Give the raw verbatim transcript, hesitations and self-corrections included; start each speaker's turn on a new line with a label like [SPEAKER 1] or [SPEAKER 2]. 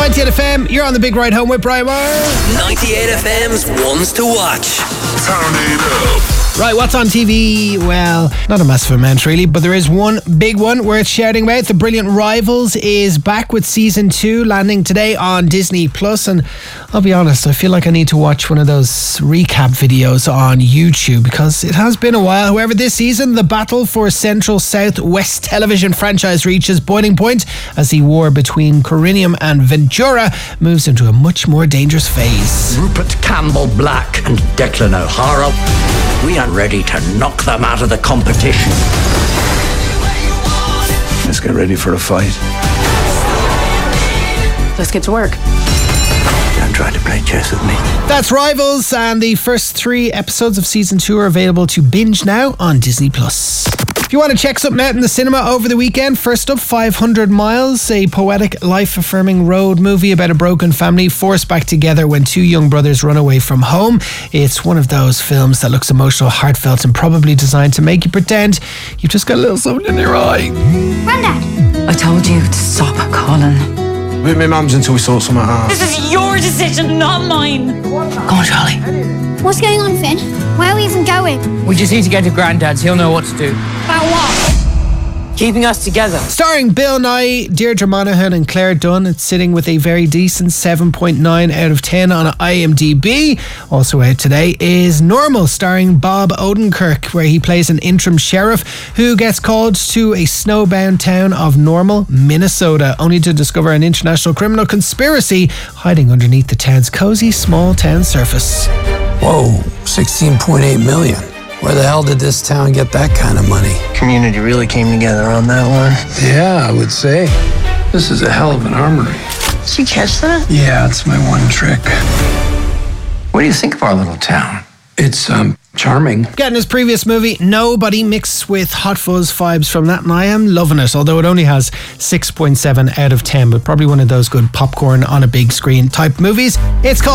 [SPEAKER 1] ninety-eight F M, you're on the big ride home with Brian Moore.
[SPEAKER 2] ninety-eight F M's ones to watch.
[SPEAKER 3] Turn it up.
[SPEAKER 1] Right, what's on T V? Well, not a massive amount really, but there is one big one worth shouting about. The brilliant Rivals is back with season two, landing today on Disney Plus. And I'll be honest, I feel like I need to watch one of those recap videos on YouTube because it has been a while. However, this season, the battle for Central South West television franchise reaches boiling point as the war between Corinium and Ventura moves into a much more dangerous phase.
[SPEAKER 4] Rupert Campbell Black and Declan O'Hara, we are ready to knock them out of the competition.
[SPEAKER 5] Let's get ready for a fight.
[SPEAKER 6] Let's get to work.
[SPEAKER 5] Don't try to play chess with me.
[SPEAKER 1] That's Rivals, and the first three episodes of season two are available to binge now on Disney Plus. If you want to check something out in the cinema over the weekend, first up, five hundred miles, a poetic, life-affirming road movie about a broken family forced back together when two young brothers run away from home. It's one of those films that looks emotional, heartfelt, and probably designed to make you pretend you've just got a little something in your eye.
[SPEAKER 6] Granddad! I told you to stop calling.
[SPEAKER 5] With my mum's until we sort something out.
[SPEAKER 6] This is your decision, not mine. Go on, Charlie.
[SPEAKER 7] What's going on, Finn? Where are we even going?
[SPEAKER 8] We just need to get to Granddad's. He'll know what to do.
[SPEAKER 7] About what?
[SPEAKER 8] Keeping us together.
[SPEAKER 1] Starring Bill Nighy, Deirdre Monaghan and Claire Dunn, it's sitting with a very decent seven point nine out of ten on IMDb. Also out today is Normal, starring Bob Odenkirk, where he plays an interim sheriff who gets called to a snowbound town of Normal, Minnesota, only to discover an international criminal conspiracy hiding underneath the town's cozy small town surface.
[SPEAKER 9] Whoa, sixteen point eight million. Where the hell did this town get that kind of money?
[SPEAKER 5] Community really came together on that one.
[SPEAKER 9] Yeah, I would say. This is a hell of an armory.
[SPEAKER 10] Did you catch that?
[SPEAKER 9] Yeah, it's my one trick.
[SPEAKER 5] What do you think of our little town?
[SPEAKER 9] It's, um, charming.
[SPEAKER 1] Getting his previous movie Nobody mixed with Hot Fuzz vibes from that, and I am loving it, although it only has six point seven out of ten, but probably one of those good popcorn on a big screen type movies. It's called